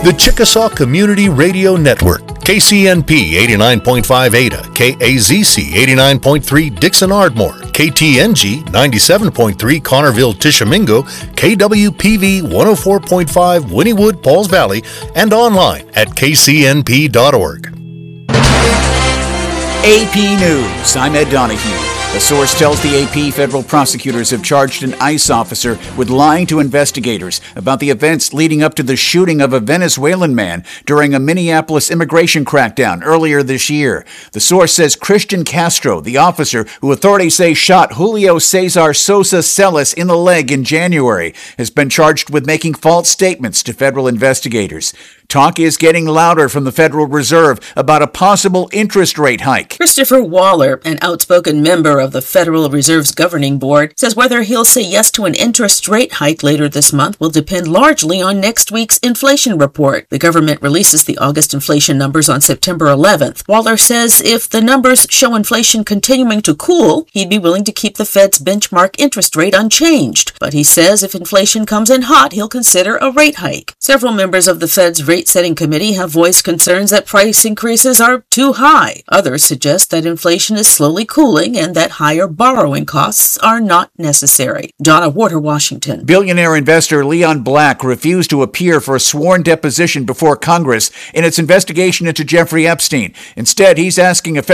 The Chickasaw Community Radio Network, KCNP 89.5 Ada, KAZC 89.3 Dixon Ardmore, KTNG 97.3 Connerville Tishomingo, KWPV 104.5 Wynnewood Pauls Valley, and online at kcnp.org. AP News, I'm Ed Donahue. A source tells the AP federal prosecutors have charged an ICE officer with lying to investigators about the events leading up to the shooting of a Venezuelan man during a Minneapolis immigration crackdown earlier this year. The source says Christian Castro, the officer who authorities say shot Julio Cesar Sosa Celis in the leg in January, has been charged with making false statements to federal investigators. Talk is getting louder from the Federal Reserve about a possible interest rate hike. Christopher Waller, an outspoken member of the Federal Reserve's governing board, says whether he'll say yes to an interest rate hike later this month will depend largely on next week's inflation report. The government releases the August inflation numbers on September 11th. Waller says if the numbers show inflation continuing to cool, he'd be willing to keep the Fed's benchmark interest rate unchanged. But he says if inflation comes in hot, he'll consider a rate hike. Several members of the Fed's rate-setting committee have voiced concerns that price increases are too high. Others suggest that inflation is slowly cooling and that higher borrowing costs are not necessary. Donna Warder, Washington. Billionaire investor Leon Black refused to appear for a sworn deposition before Congress in its investigation into Jeffrey Epstein. Instead, he's asking a